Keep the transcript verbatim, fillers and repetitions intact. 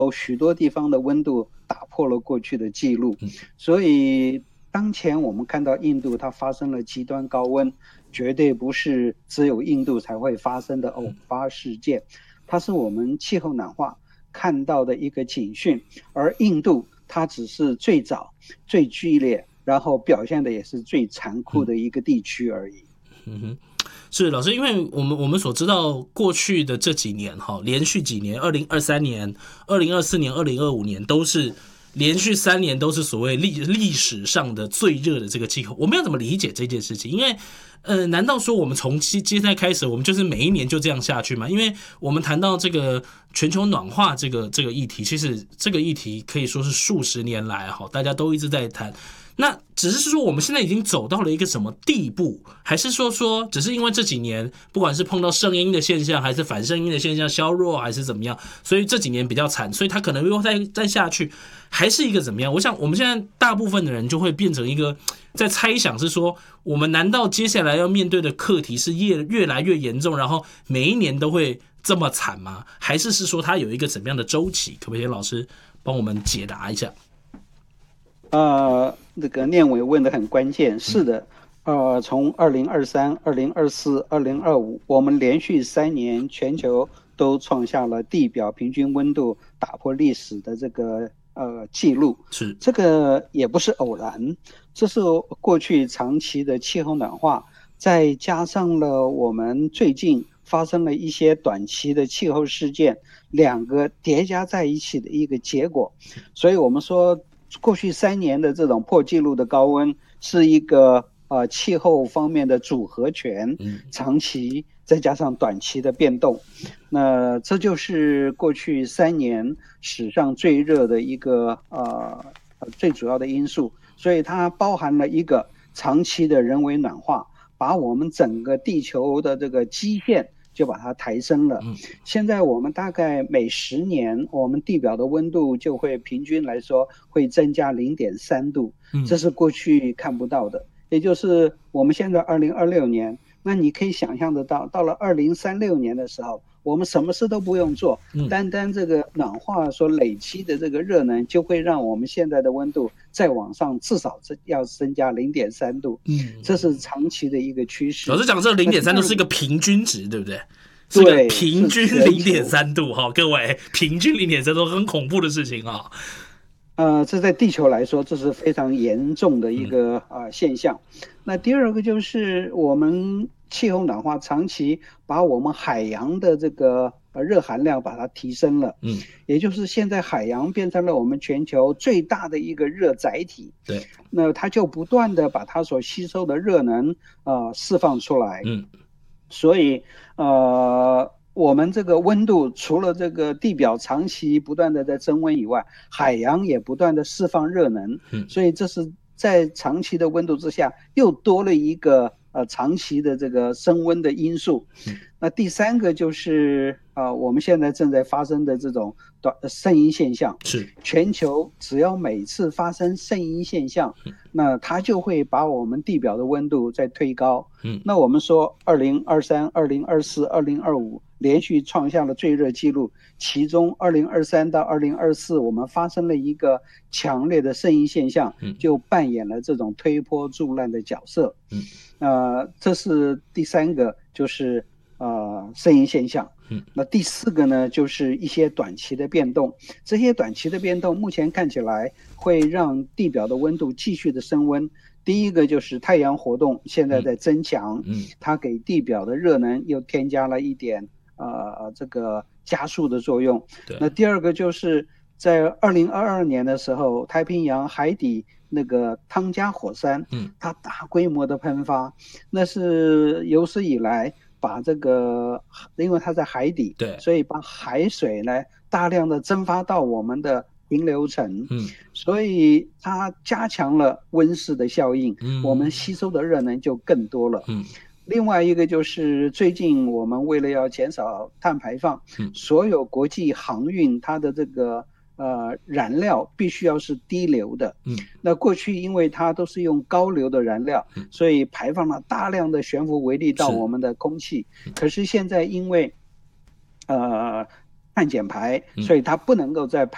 许多地方的温度打破了过去的记录，所以当前我们看到印度它发生了极端高温，绝对不是只有印度才会发生的偶发事件，它是我们气候暖化看到的一个警讯，而印度它只是最早最剧烈然后表现的也是最残酷的一个地区而已。 嗯哼，是老师，因为我们我们所知道过去的这几年哈，连续几年，二零二三年、二零二四年、二零二五年都是连续三年都是所谓历历史上的最热的这个气候。我们要怎么理解这件事情？因为呃，难道说我们从现在开始，我们就是每一年就这样下去吗？因为我们谈到这个全球暖化这个这个议题，其实这个议题可以说是数十年来哈，大家都一直在谈。那只是说我们现在已经走到了一个什么地步，还是说说只是因为这几年不管是碰到圣婴的现象还是反圣婴的现象削弱还是怎么样，所以这几年比较惨，所以它可能又再再下去，还是一个怎么样？我想我们现在大部分的人就会变成一个在猜想，是说我们难道接下来要面对的课题是越越来越严重，然后每一年都会这么惨吗？还是是说它有一个怎么样的周期？可不可以老师帮我们解答一下？ 呃，那个念伟问的很关键，是的，呃，从二零二三、二零二四、二零二五，我们连续三年全球都创下了地表平均温度打破历史的这个呃记录， 是这个也不是偶然，这是过去长期的气候暖化，再加上了我们最近发生了一些短期的气候事件，两个叠加在一起的一个结果，所以我们说。过去三年的这种破纪录的高温是一个呃气候方面的组合拳，长期再加上短期的变动，那这就是过去三年史上最热的一个呃最主要的因素，所以它包含了一个长期的人为暖化，把我们整个地球的这个基线就把它抬升了。现在我们大概每十年，我们地表的温度就会平均来说会增加 零点三 度，这是过去看不到的。也就是我们现在二零二六年，那你可以想象得到，到了二零三六年的时候，我们什么事都不用做，单单这个暖化所累积的这个热能，就会让我们现在的温度再往上至少要增加 零点三 度，这是长期的一个趋势。 老师讲这 零点三 度是一个平均值，对不对？是个平均 零点三 度哈，各位，平均 零点三 度很恐怖的事情啊。 呃，这在地球来说，这是非常严重的一个啊、呃、现象。那第二个就是我们气候暖化长期把我们海洋的这个呃热含量把它提升了，嗯，也就是现在海洋变成了我们全球最大的一个热载体。 对， 那它就不断的把它所吸收的热能呃释放出来，嗯，所以呃。我们这个温度除了这个地表长期不断的在增温以外，海洋也不断的释放热能，所以这是在长期的温度之下又多了一个呃长期的这个升温的因素。那第三个就是啊、呃，我们现在正在发生的这种短圣婴现象， 是全球只要每次发生圣婴现象，那它就会把我们地表的温度再推高。嗯，那我们说二零二三、二零二四、二零二五连续创下了最热纪录，其中二零二三到二零二四我们发生了一个强烈的圣婴现象，就扮演了这种推波助澜的角色。嗯，呃，这是第三个，就是呃圣婴现象。嗯，那第四个呢，就是一些短期的变动。这些短期的变动目前看起来会让地表的温度继续的升温。第一个就是太阳活动现在在增强，嗯，它给地表的热能又添加了一点呃这个加速的作用。那第二个就是在二零二二年的时候，太平洋海底那个汤加火山，嗯，它大规模的喷发，那是有史以来把这个，因为它在海底，对，所以把海水呢大量的蒸发到我们的平流层，嗯，所以它加强了温室的效应，嗯，我们吸收的热能就更多了，嗯。另外一个就是最近我们为了要减少碳排放，嗯，所有国际航运它的这个呃燃料必须要是低流的，嗯，那过去因为它都是用高流的燃料，嗯，所以排放了大量的悬浮微粒到我们的空气，可是现在因为呃碳减排，所以它不能够再排